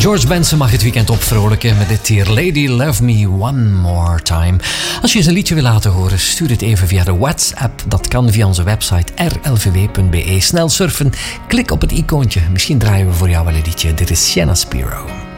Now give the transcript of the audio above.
George Benson mag het weekend opvrolijken met dit hier Lady Love Me One More Time. Als je eens een liedje wil laten horen, stuur het even via de WhatsApp. Dat kan via onze website rlvw.be. Snel surfen, klik op het icoontje. Misschien draaien we voor jou wel een liedje. Dit is Sienna Spiro.